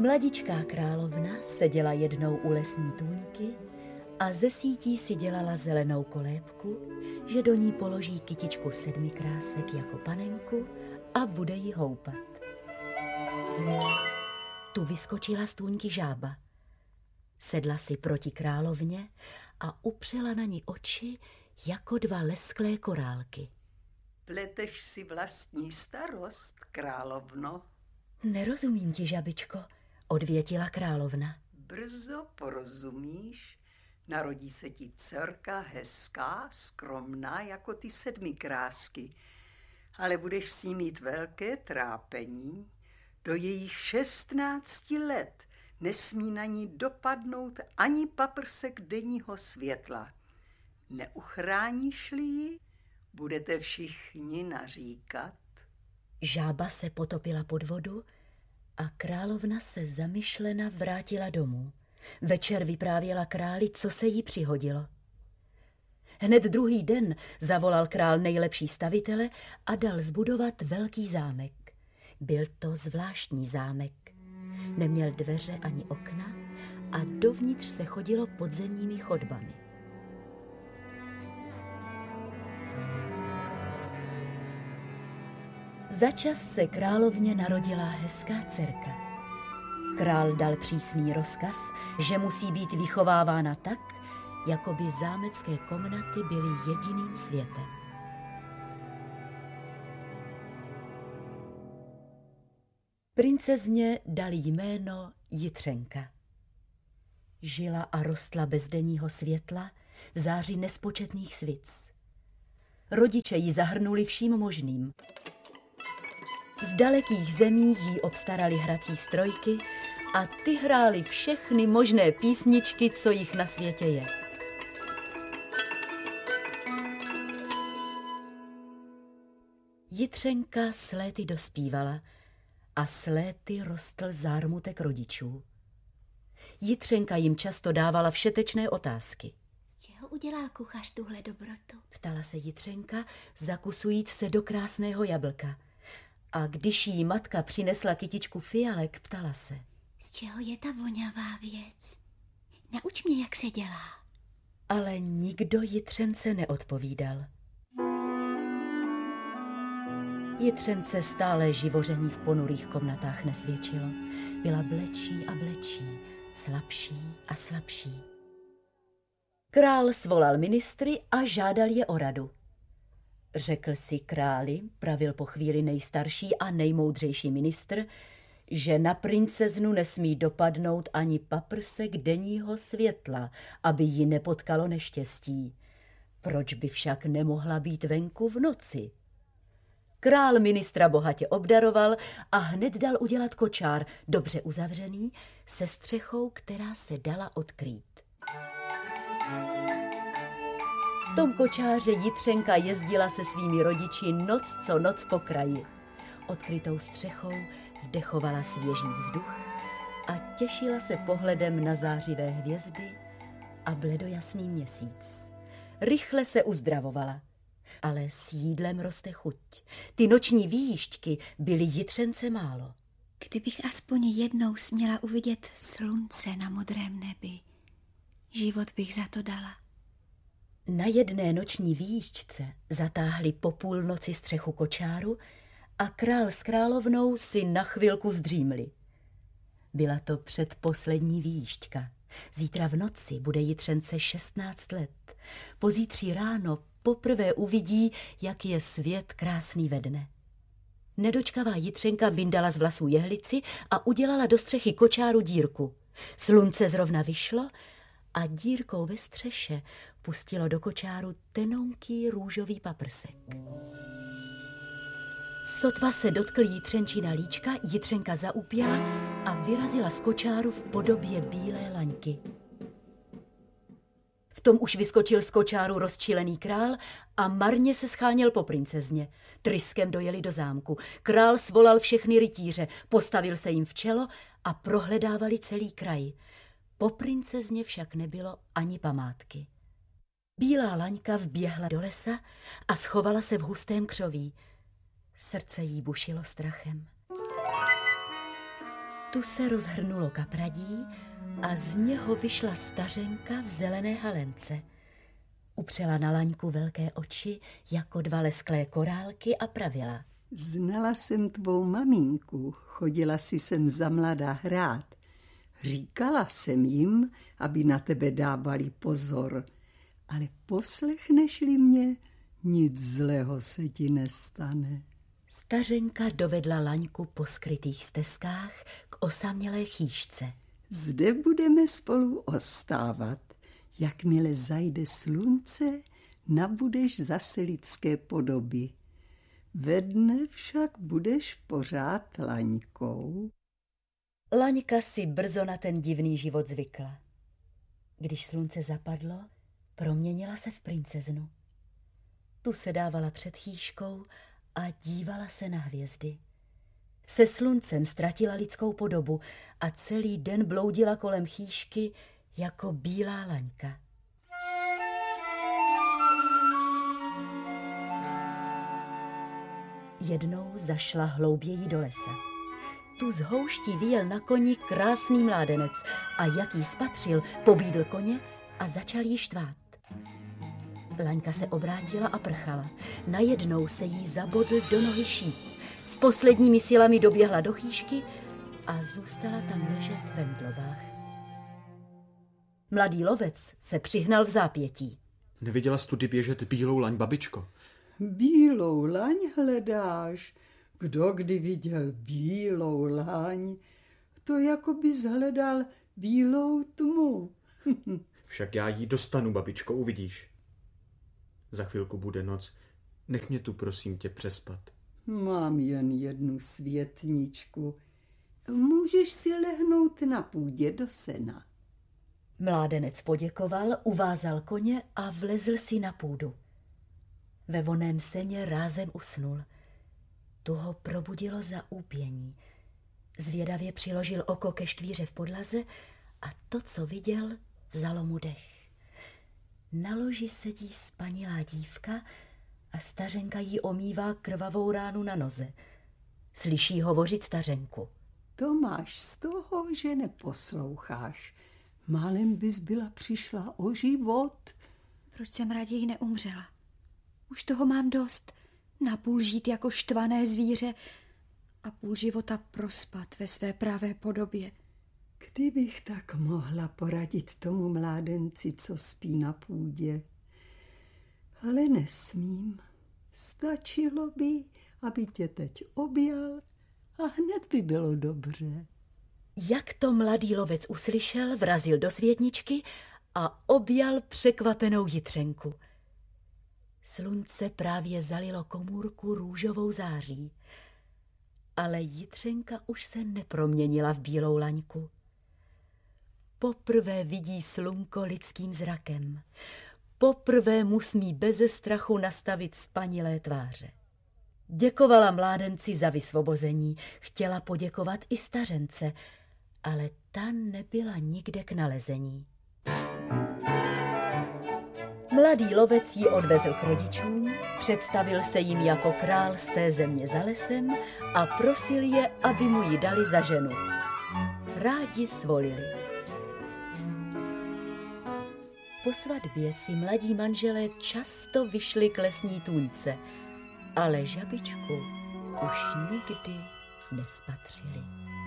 Mladičká královna seděla jednou u lesní tůňky a ze sítí si dělala zelenou kolébku, že do ní položí kytičku 7 krásek jako panenku a bude ji houpat. Tu vyskočila z tůňky žába. Sedla si proti královně a upřela na ní oči jako 2 lesklé korálky. Pleteš si vlastní starost, královno? Nerozumím ti, žabičko, odvětila královna. Brzo porozumíš, narodí se ti dcerka hezká, skromná jako ty 7 krásky, ale budeš s ní mít velké trápení. Do jejich 16 let nesmí na ní dopadnout ani paprsek denního světla. Neuchráníš-li ji, budete všichni naříkat. Žába se potopila pod vodu a královna se zamyšlena vrátila domů. Večer vyprávěla králi, co se jí přihodilo. Hned druhý den zavolal král nejlepší stavitele a dal zbudovat velký zámek. Byl to zvláštní zámek. Neměl dveře ani okna a dovnitř se chodilo podzemními chodbami. Začas se královně narodila hezká dcerka. Král dal přísný rozkaz, že musí být vychovávána tak, jako by zámecké komnaty byly jediným světem. Princezně dali jméno Jitřenka. Žila a rostla bez denního světla v záři nespočetných svic. Rodiče ji zahrnuli vším možným. Z dalekých zemí jí obstarali hrací strojky a ty hrály všechny možné písničky, co jich na světě je. Jitřenka s léty dospívala a s léty rostl zármutek rodičů. Jitřenka jim často dávala všetečné otázky. Z čeho udělal kuchař tuhle dobrotu? Ptala se Jitřenka, zakusujíc se do krásného jablka. A když jí matka přinesla kytičku fialek, ptala se. Z čeho je ta vonavá věc? Nauč mě, jak se dělá. Ale nikdo Jitřence neodpovídal. Jitřence stále živoření v ponurých komnatách nesvědčilo. Byla blečí a blečí, slabší a slabší. Král svolal ministry a žádal je o radu. Řekl si králi, pravil po chvíli nejstarší a nejmoudřejší ministr, že na princeznu nesmí dopadnout ani paprsek denního světla, aby ji nepotkalo neštěstí. Proč by však nemohla být venku v noci? Král ministra bohatě obdaroval a hned dal udělat kočár, dobře uzavřený, se střechou, která se dala odkrýt. V tom kočáře Jitřenka jezdila se svými rodiči noc co noc po kraji. Odkrytou střechou vdechovala svěží vzduch a těšila se pohledem na zářivé hvězdy a bledojasný měsíc. Rychle se uzdravovala, ale s jídlem roste chuť. Ty noční výjížďky byly Jitřence málo. Kdybych aspoň jednou směla uvidět slunce na modrém nebi, život bych za to dala. Na jedné noční výjížďce zatáhli po půlnoci střechu kočáru a král s královnou si na chvilku zdřímli. Byla to předposlední výjížďka. Zítra v noci bude Jitřence 16 let. Pozítří ráno poprvé uvidí, jak je svět krásný ve dne. Nedočkavá Jitřenka vyndala z vlasů jehlici a udělala do střechy kočáru dírku. Slunce zrovna vyšlo a dírkou ve střeše pustilo do kočáru tenonký růžový paprsek. Sotva se dotkl Jitřenčina líčka, Jitřenka zaupěla a vyrazila z kočáru v podobě bílé laňky. V tom už vyskočil z kočáru rozčilený král a marně se scháněl po princezně. Tryskem dojeli do zámku. Král svolal všechny rytíře, postavil se jim v čelo a prohledávali celý kraj. Po princezně však nebylo ani památky. Bílá laňka vběhla do lesa a schovala se v hustém křoví. Srdce jí bušilo strachem. Tu se rozhrnulo kapradí a z něho vyšla stařenka v zelené halence. Upřela na Laňku velké oči jako dva lesklé korálky a pravila. Znala jsem tvou maminku, chodila si sem za mladá hrát. Říkala jsem jim, aby na tebe dávali pozor, ale poslechneš-li mě, nic zlého se ti nestane. Stařenka dovedla Laňku po skrytých stezkách k osamělé chýšce. Zde budeme spolu ostávat. Jakmile zajde slunce, nabudeš zase lidské podoby. Ve dne však budeš pořád Laňkou. Laňka si brzo na ten divný život zvykla. Když slunce zapadlo, proměnila se v princeznu. Tu se dávala před chýškou a dívala se na hvězdy. Se sluncem ztratila lidskou podobu a celý den bloudila kolem chýšky jako bílá Laňka. Jednou zašla hlouběji do lesa. Tu z houští vyjel na koni krásný mládenec a jak jí spatřil, pobídl koně a začal jí štvát. Laňka se obrátila a prchala. Najednou se jí zabodl do nohy šíp. S posledními silami doběhla do chýšky a zůstala tam ležet ve mdlovách. Mladý lovec se přihnal v zápětí. Neviděla jsi tudy běžet bílou laň, babičko? Bílou laň hledáš? Kdo kdy viděl bílou laň? To jako bys hledal bílou tmu. Však já jí dostanu, babičko, uvidíš. Za chvilku bude noc. Nech mě tu, prosím tě, přespat. Mám jen jednu světničku. Můžeš si lehnout na půdě do sena. Mládenec poděkoval, uvázal koně a vlezl si na půdu. Ve vonném seně rázem usnul. Tu ho probudilo zaúpění. Zvědavě přiložil oko ke štvíře v podlaze a to, co viděl, vzalo mu dech. Na loži sedí spanilá dívka a stařenka jí omývá krvavou ránu na noze. Slyší hovořit stařenku. To máš z toho, že neposloucháš. Málem bys byla přišla o život. Proč jsem raději neumřela? Už toho mám dost. Napůl žít jako štvané zvíře a půl života prospat ve své pravé podobě. Kdybych tak mohla poradit tomu mládenci, co spí na půdě. Ale nesmím. Stačilo by, aby tě teď objal a hned by bylo dobře. Jak to mladý lovec uslyšel, vrazil do světničky a objal překvapenou jitřenku. Slunce právě zalilo komůrku růžovou září, ale jitřenka už se neproměnila v bílou laňku. Poprvé vidí slunko lidským zrakem. Poprvé mu smí beze strachu nastavit spanilé tváře. Děkovala mládenci za vysvobození, chtěla poděkovat i stařence, ale ta nebyla nikde k nalezení. Mladý lovec ji odvezl k rodičům, představil se jim jako král z té země za lesem a prosil je, aby mu ji dali za ženu. Rádi svolili. Po svatbě si mladí manželé často vyšli k lesní tůňce, ale žabičku už nikdy nespatřili.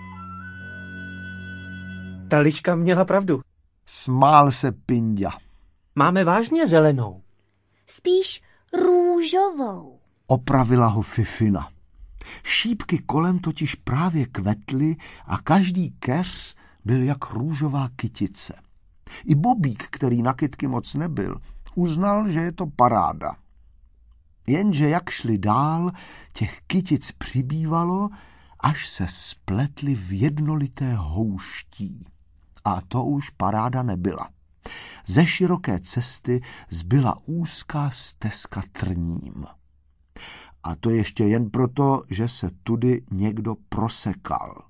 Ta lička měla pravdu. Smál se Pinďa. Máme vážně zelenou. Spíš růžovou. Opravila ho Fifina. Šípky kolem totiž právě kvetly a každý keř byl jak růžová kytice. I Bobík, který na kytky moc nebyl, uznal, že je to paráda. Jenže jak šli dál, těch kytic přibývalo, až se spletly v jednolité houští. A to už paráda nebyla. Ze široké cesty zbyla úzká stezka trním. A to ještě jen proto, že se tudy někdo prosekal.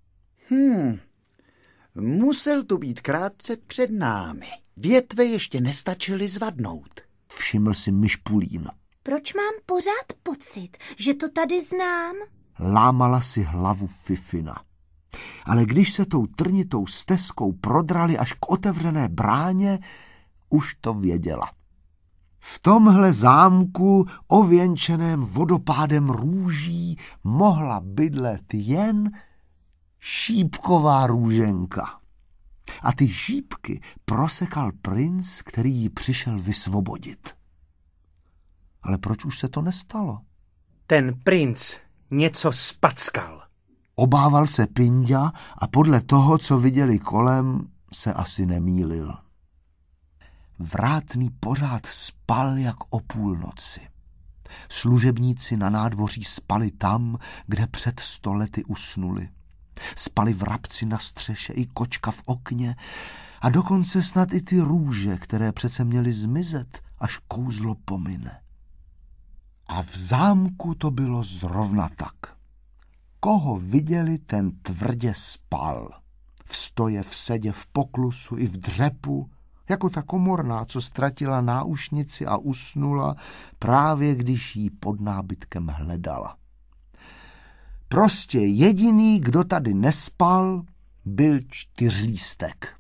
Musel tu být krátce před námi. Větve ještě nestačily zvadnout. Všiml si Myšpulín. Proč mám pořád pocit, že to tady znám? Lámala si hlavu Fifina. Ale když se tou trnitou stezkou prodrali až k otevřené bráně, už to věděla. V tomhle zámku ověnčeném vodopádem růží mohla bydlet jen šípková Růženka. A ty šípky prosekal princ, který ji přišel vysvobodit. Ale proč už se to nestalo? Ten princ něco spackal. Obával se Pinďa a podle toho, co viděli kolem, se asi nemýlil. Vrátný pořád spal jak o půlnoci. Služebníci na nádvoří spali tam, kde před 100 lety usnuli. Spali vrabci na střeše i kočka v okně a dokonce snad i ty růže, které přece měly zmizet, až kouzlo pomine. A v zámku to bylo zrovna tak. Koho viděli, ten tvrdě spal. V stoje, v sedě, v poklusu i v dřepu, jako ta komorná, co ztratila náušnici a usnula, právě když jí pod nábytkem hledala. Prostě jediný, kdo tady nespal, byl Čtyřlístek.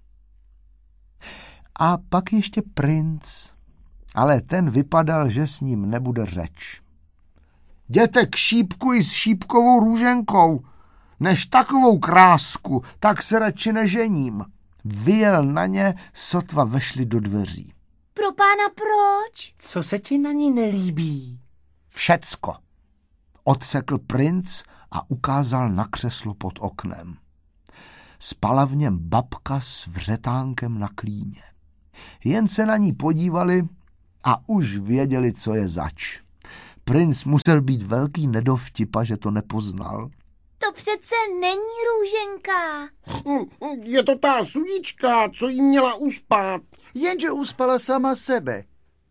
A pak ještě princ, ale ten vypadal, že s ním nebude řeč. Jděte k šípku i s šípkovou Růženkou. Než takovou krásku, tak se radši nežením. Vyjel na ně, sotva vešli do dveří. Pro pána proč? Co se ti na ní nelíbí? Všecko. Odsekl princ a ukázal na křeslo pod oknem. Spala v něm babka s vřetánkem na klíně. Jen se na ní podívali a už věděli, co je zač. Princ musel být velký nedovtipa, že to nepoznal. To přece není Růženka. Je to ta sudička, co jí měla uspat. Jenže uspala sama sebe.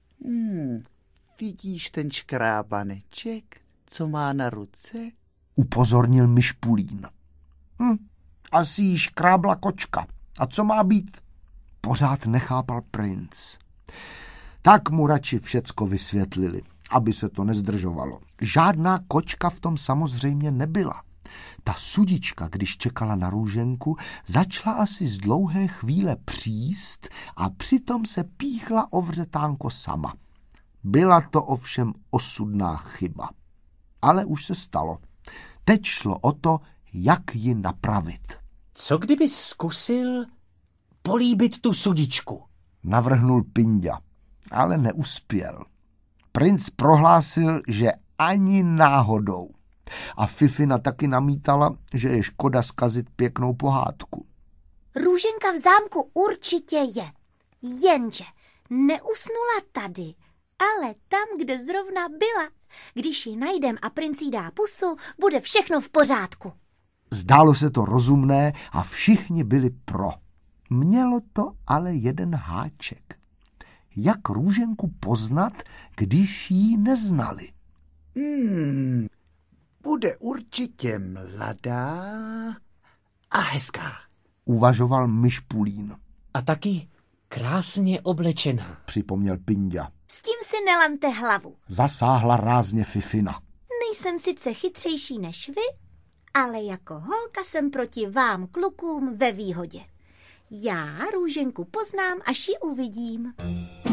Vidíš ten škrábaneček, co má na ruce? Upozornil Myšpulín. Asi jí škrábla kočka. A co má být? Pořád nechápal princ. Tak mu radši všecko vysvětlili, aby se to nezdržovalo. Žádná kočka v tom samozřejmě nebyla. Ta sudička, když čekala na Růženku, začala asi z dlouhé chvíle příst a přitom se píchla o vřetánko sama. Byla to ovšem osudná chyba. Ale už se stalo. Teď šlo o to, jak ji napravit. Co kdyby zkusil políbit tu sudičku? Navrhnul Pinďa, ale neuspěl. Princ prohlásil, že ani náhodou. A Fifina taky namítala, že je škoda zkazit pěknou pohádku. Růženka v zámku určitě je. Jenže neusnula tady, ale tam, kde zrovna byla. Když ji najdem a princ jí dá pusu, bude všechno v pořádku. Zdálo se to rozumné a všichni byli pro. Mělo to ale jeden háček. Jak Růženku poznat, když ji neznali? Bude určitě mladá a hezká. Uvažoval Myšpulín. A taky krásně oblečená, připomněl Pinďa. S tím si nelamte hlavu. Zasáhla rázně Fifina. Nejsem sice chytřejší než vy, ale jako holka jsem proti vám klukům ve výhodě. Já Růženku poznám, až ji uvidím.